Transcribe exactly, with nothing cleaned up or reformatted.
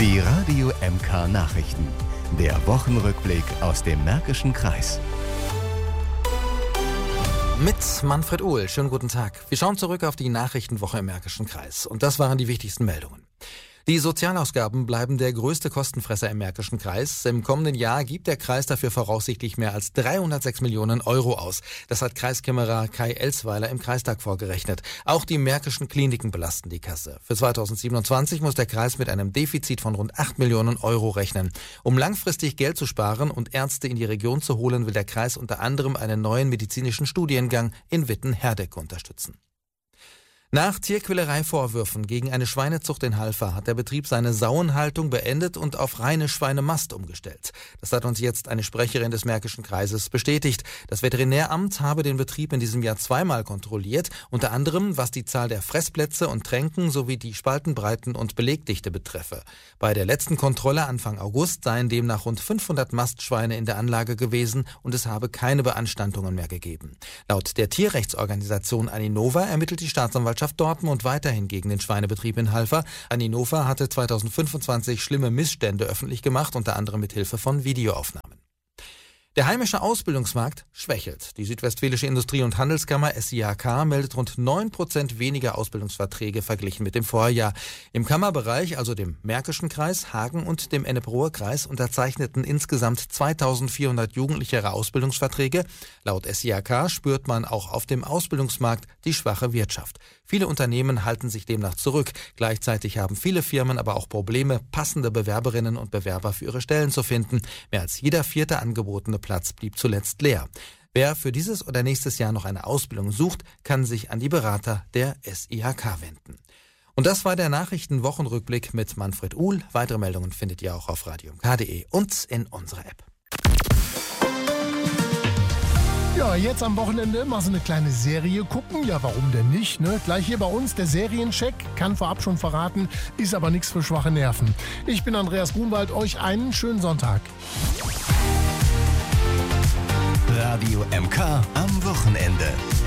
Die Radio M K Nachrichten. Der Wochenrückblick aus dem Märkischen Kreis. Mit Manfred Uhl. Schönen guten Tag. Wir schauen zurück auf die Nachrichtenwoche im Märkischen Kreis. Und das waren die wichtigsten Meldungen. Die Sozialausgaben bleiben der größte Kostenfresser im Märkischen Kreis. Im kommenden Jahr gibt der Kreis dafür voraussichtlich mehr als dreihundertsechs Millionen Euro aus. Das hat Kreiskämmerer Kai Elsweiler im Kreistag vorgerechnet. Auch die märkischen Kliniken belasten die Kasse. Für zweitausendsiebenundzwanzig muss der Kreis mit einem Defizit von rund acht Millionen Euro rechnen. Um langfristig Geld zu sparen und Ärzte in die Region zu holen, will der Kreis unter anderem einen neuen medizinischen Studiengang in Witten-Herdecke unterstützen. Nach Tierquälerei-Vorwürfen gegen eine Schweinezucht in Halver hat der Betrieb seine Sauenhaltung beendet und auf reine Schweinemast umgestellt. Das hat uns jetzt eine Sprecherin des Märkischen Kreises bestätigt. Das Veterinäramt habe den Betrieb in diesem Jahr zweimal kontrolliert, unter anderem was die Zahl der Fressplätze und Tränken sowie die Spaltenbreiten und Belegdichte betreffe. Bei der letzten Kontrolle Anfang August seien demnach rund fünfhundert Mastschweine in der Anlage gewesen und es habe keine Beanstandungen mehr gegeben. Laut der Tierrechtsorganisation Aninova ermittelt die Staatsanwaltschaft Dortmund weiterhin gegen den Schweinebetrieb in Halver. Aninova hatte zweitausendfünfundzwanzig schlimme Missstände öffentlich gemacht, unter anderem mit Hilfe von Videoaufnahmen. Der heimische Ausbildungsmarkt schwächelt. Die Südwestfälische Industrie- und Handelskammer S I H K meldet rund neun Prozent weniger Ausbildungsverträge verglichen mit dem Vorjahr. Im Kammerbereich, also dem Märkischen Kreis, Hagen und dem Ennepe-Ruhr Kreis, unterzeichneten insgesamt zweitausendvierhundert Jugendliche ihre Ausbildungsverträge. Laut S I H K spürt man auch auf dem Ausbildungsmarkt die schwache Wirtschaft. Viele Unternehmen halten sich demnach zurück. Gleichzeitig haben viele Firmen aber auch Probleme, passende Bewerberinnen und Bewerber für ihre Stellen zu finden. Mehr als jeder vierte angebotene Platz blieb zuletzt leer. Wer für dieses oder nächstes Jahr noch eine Ausbildung sucht, kann sich an die Berater der S I H K wenden. Und das war der Nachrichtenwochenrückblick mit Manfred Uhl. Weitere Meldungen findet ihr auch auf radio m k punkt de und in unserer App. Ja, jetzt am Wochenende mal so eine kleine Serie gucken. Ja, warum denn nicht, ne? Gleich hier bei uns der Seriencheck. Kann vorab schon verraten, ist aber nichts für schwache Nerven. Ich bin Andreas Grunwald, euch einen schönen Sonntag. Radio M K am Wochenende.